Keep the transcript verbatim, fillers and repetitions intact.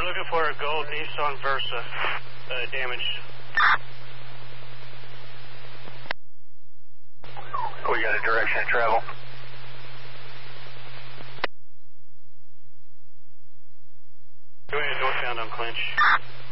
We're looking for a gold Nissan Versa, uh, damaged. We got a direction of travel. Going northbound on Clinch.